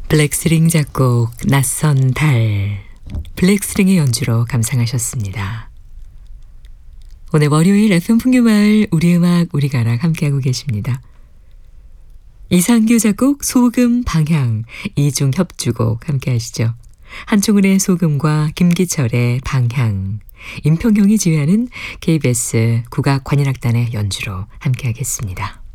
블랙스트링 작곡 낯선 달, 블랙스트링의 연주로 감상하셨습니다. 오늘 월요일 FM 풍류마을 우리 음악 우리 가락 함께하고 계십니다. 이상규 작곡 소금 방향, 이중 협주곡 함께하시죠. 한총은의 소금과 김기철의 방향, 임평형이 지휘하는 KBS 국악관현악단의 연주로 함께하겠습니다.